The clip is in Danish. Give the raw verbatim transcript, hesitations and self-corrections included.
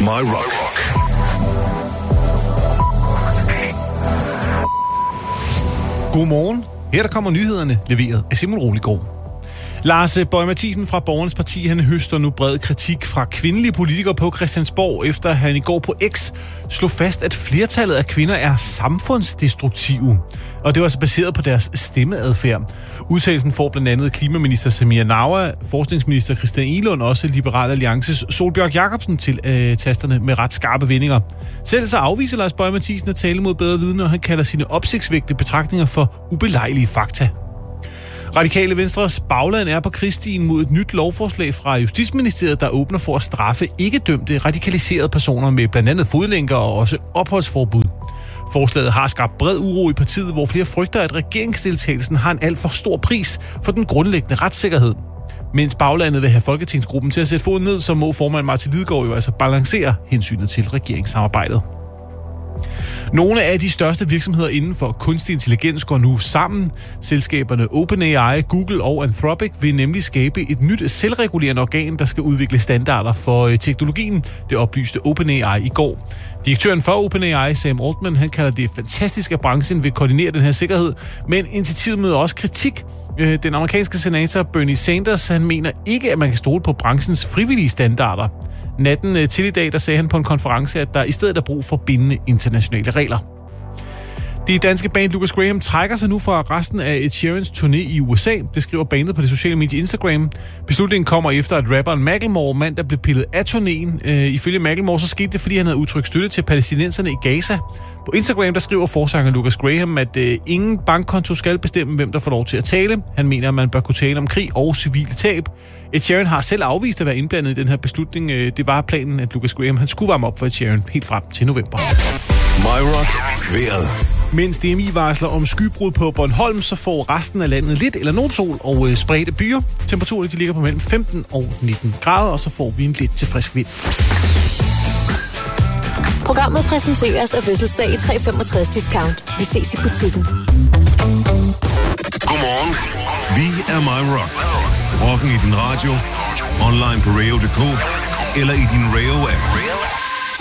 My Rock. Godmorgen. Her der kommer nyhederne, leveret af Simon Roligård. Lars Boje Mathiesen fra Borgernes Parti, han høster nu bred kritik fra kvindelige politikere på Christiansborg, efter han i går på X slog fast, at flertallet af kvinder er samfundsdestruktive. Og det var altså baseret på deres stemmeadfærd. Udtalelsen får blandt andet klimaminister Samira Nawa, forskningsminister Christian Egelund og også Liberal Alliances Sólbjørg Jacobsen til øh, tasterne med ret skarpe vendinger. Selv så afviser Lars Boje Mathiesen at tale mod bedre vidne, og han kalder sine opsigtsvækkende betragtninger for ubelejlige fakta. Radikale Venstres bagland er på krigsstien mod et nyt lovforslag fra Justitsministeriet, der åbner for at straffe ikke-dømte radikaliserede personer med blandt andet fodlænker og også opholdsforbud. Forslaget har skabt bred uro i partiet, hvor flere frygter, at regeringsdeltagelsen har en alt for stor pris for den grundlæggende retssikkerhed. Mens baglandet vil have Folketingsgruppen til at sætte foden ned, så må formand Martin Lidegaard jo altså balancere hensynet til regeringssamarbejdet. Nogle af de største virksomheder inden for kunstig intelligens går nu sammen. Selskaberne OpenAI, Google og Anthropic vil nemlig skabe et nyt selvregulerende organ, der skal udvikle standarder for teknologien. Det oplyste OpenAI i går. Direktøren for OpenAI, Sam Altman, han kalder det fantastisk, at branchen vil koordinere den her sikkerhed, men initiativet møder også kritik. Den amerikanske senator Bernie Sanders, han mener ikke, at man kan stole på branchens frivillige standarder. Natten til i dag, der sagde han på en konference, at der i stedet er brug for bindende internationale regler. Det danske band Lucas Graham trækker sig nu fra resten af Ed Sheerans turné i U S A. Det skriver bandet på det sociale medie Instagram. Beslutningen kommer efter, at rapperen Macklemore mandag blev pillet af turnéen. Øh, ifølge Macklemore så skete det, fordi han havde udtrykt støtte til palæstinenserne i Gaza. På Instagram der skriver forsanger Lucas Graham, at øh, ingen bankkonto skal bestemme, hvem der får lov til at tale. Han mener, at man bør kunne tale om krig og civile tab. Ed Sheeran har selv afvist at være indblandet i den her beslutning. Det var planen, at Lucas Graham han skulle varme op for Ed Sheeran helt frem til november. My Rock. Vejret. Mens D M I varsler om skybrud på Bornholm, så får resten af landet lidt eller nogen sol og øh, spredte byer. Temperaturen de ligger på mellem femten og nitten grader, og så får vi en lidt til frisk vind. Programmet præsenteres af Fødselsdag i tre femogtres discount. Vi ses i butikken. Godmorgen. Vi er My Rock. Rocken i din radio, online på radio punktum d k eller i din Radio-app.